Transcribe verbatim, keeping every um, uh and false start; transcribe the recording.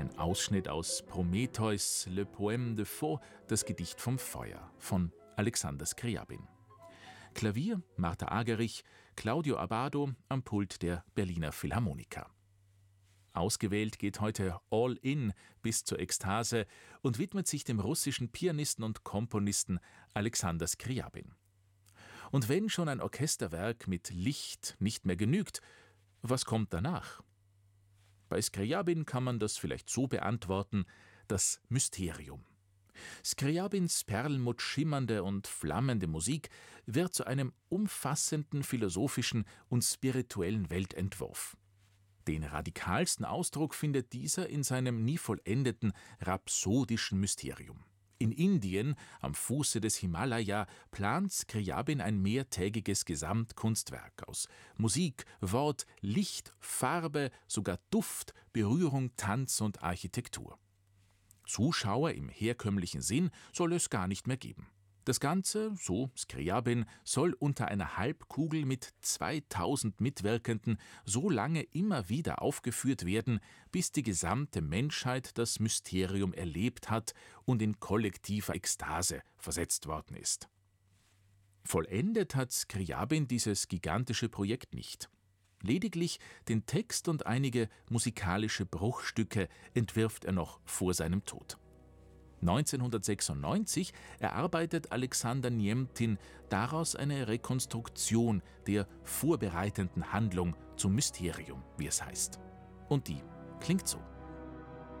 Ein Ausschnitt aus Prometheus, Le Poème de Feu, das Gedicht vom Feuer, von Alexander Scriabin. Klavier Martha Agerich, Claudio Abbado am Pult der Berliner Philharmoniker. Ausgewählt geht heute All In bis zur Ekstase und widmet sich dem russischen Pianisten und Komponisten Alexander Scriabin. Und wenn schon ein Orchesterwerk mit Licht nicht mehr genügt, was kommt danach? Bei Scriabin kann man das vielleicht so beantworten: das Mysterium. Scriabins perlmuttschimmernde und flammende Musik wird zu einem umfassenden philosophischen und spirituellen Weltentwurf. Den radikalsten Ausdruck findet dieser in seinem nie vollendeten, rhapsodischen Mysterium. In Indien, am Fuße des Himalaya, plant Scriabin ein mehrtägiges Gesamtkunstwerk aus Musik, Wort, Licht, Farbe, sogar Duft, Berührung, Tanz und Architektur. Zuschauer im herkömmlichen Sinn soll es gar nicht mehr geben. Das Ganze, so Scriabin, soll unter einer Halbkugel mit zweitausend Mitwirkenden so lange immer wieder aufgeführt werden, bis die gesamte Menschheit das Mysterium erlebt hat und in kollektiver Ekstase versetzt worden ist. Vollendet hat Scriabin dieses gigantische Projekt nicht. Lediglich den Text und einige musikalische Bruchstücke entwirft er noch vor seinem Tod. neunzehnhundertsechsundneunzig erarbeitet Alexander Niemtin daraus eine Rekonstruktion der vorbereitenden Handlung zum Mysterium, wie es heißt. Und die klingt so.